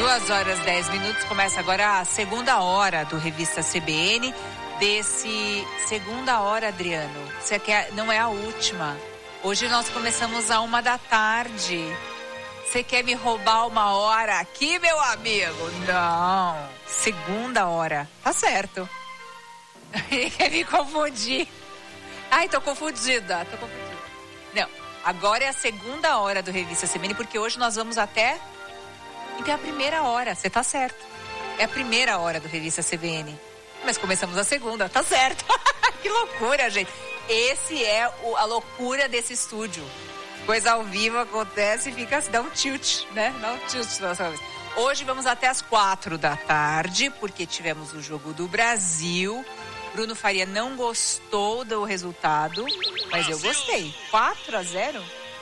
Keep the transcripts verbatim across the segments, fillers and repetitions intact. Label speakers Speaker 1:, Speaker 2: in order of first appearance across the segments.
Speaker 1: Duas horas, dez minutos, começa agora a segunda hora do Revista C B N. Desse segunda hora, Adriano, você quer, não é a última. Hoje nós começamos a uma da tarde. Você quer me roubar uma hora aqui, meu amigo? Não, segunda hora, tá certo. Ele quer me confundir. Ai, tô confundida, tô confundida. Não, agora é a segunda hora do Revista C B N, porque hoje nós vamos até... Então é a primeira hora, você tá certo. É a primeira hora do Revista C B N. Mas começamos a segunda, tá certo. Que loucura, gente. Esse é o, a loucura desse estúdio. Coisa ao vivo acontece e fica, dá um tilt, né? Dá um tilt nossa vez. Hoje vamos até as quatro da tarde, porque tivemos o Jogo do Brasil. Bruno Faria não gostou do resultado, mas eu gostei. quatro a zero?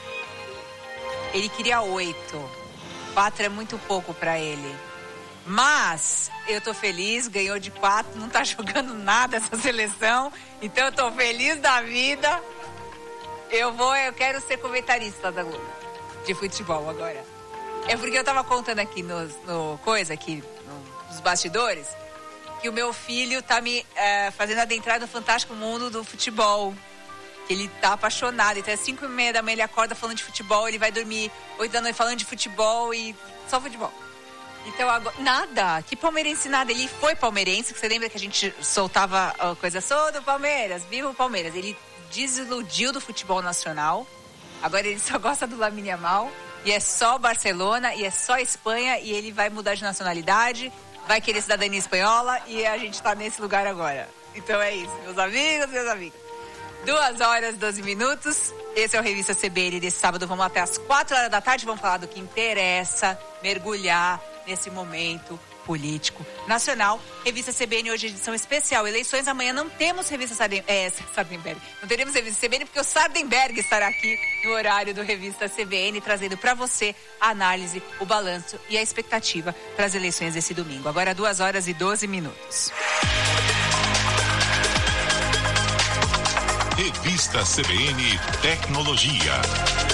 Speaker 1: Ele queria oito. quatro é muito pouco pra ele. Mas eu tô feliz, ganhou de quatro, não tá jogando nada essa seleção. Então eu tô feliz da vida. Eu vou, eu quero ser comentarista da Globo de futebol agora. É porque eu tava contando aqui no, no coisa, aqui no, nos bastidores, que o meu filho tá me é, fazendo adentrar no fantástico mundo do futebol. Ele tá apaixonado, então é cinco e meia da manhã ele acorda falando de futebol, ele vai dormir oito da noite falando de futebol e só futebol. Então agora, nada, que palmeirense nada, ele foi palmeirense, que você lembra que a gente soltava a coisa, sou do Palmeiras, viva o Palmeiras. Ele desiludiu do futebol nacional, agora ele só gosta do Lamine Yamal, e é só Barcelona, e é só Espanha, e ele vai mudar de nacionalidade, vai querer cidadania espanhola, e a gente tá nesse lugar agora. Então é isso, meus amigos, meus amigos. Duas horas, doze minutos. Esse é o Revista C B N desse sábado. Vamos até as quatro horas da tarde. Vamos falar do que interessa, mergulhar nesse momento político nacional. Revista C B N hoje, edição especial. Eleições. Amanhã não temos Revista Sarden, é, Sardenberg. Não teremos Revista C B N porque o Sardenberg estará aqui no horário do Revista C B N, trazendo para você a análise, o balanço e a expectativa para as eleições desse domingo. Agora duas horas e doze minutos.
Speaker 2: Revista C B N Tecnologia.